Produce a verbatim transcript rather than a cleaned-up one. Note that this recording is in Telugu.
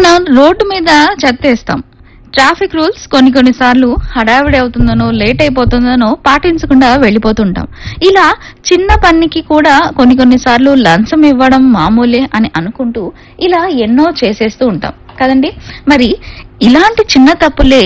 మనం రోడ్డు మీద చెత్తేస్తాం. ట్రాఫిక్ రూల్స్ కొన్ని కొన్ని సార్లు హడావిడి అవుతుందనో లేట్ అయిపోతుందనో పాటించకుండా వెళ్ళిపోతుంటాం. ఇలా చిన్న పనికి కూడా కొన్ని కొన్ని సార్లు లంచం ఇవ్వడం మామూలే అని అనుకుంటూ ఇలా ఎన్నో చేసేస్తూ ఉంటాం కదండి. మరి ఇలాంటి చిన్న తప్పులే